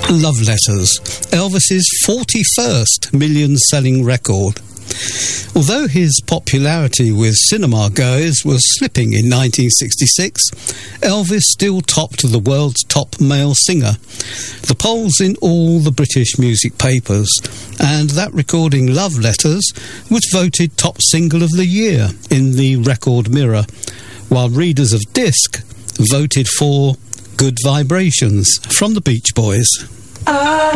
Love Letters, Elvis's 41st million-selling record. Although his popularity with cinema goers was slipping in 1966, Elvis still topped the world's top male singer. The polls in all the British music papers, and that recording Love Letters was voted top single of the year in the Record Mirror, while readers of Disc voted for Good Vibrations from the Beach Boys.